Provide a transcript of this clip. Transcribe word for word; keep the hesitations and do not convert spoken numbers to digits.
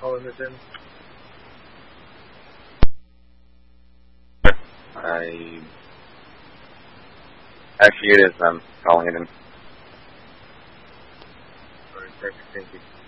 calling this in? I... Actually, it is. I'm calling it in. Alright, perfect. Thank you.